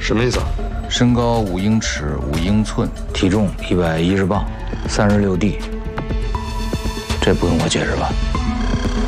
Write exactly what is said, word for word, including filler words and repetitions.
什么意思啊？ 身高五英尺五英寸， 体重一百一十磅，三十六 D。这不用我解释吧？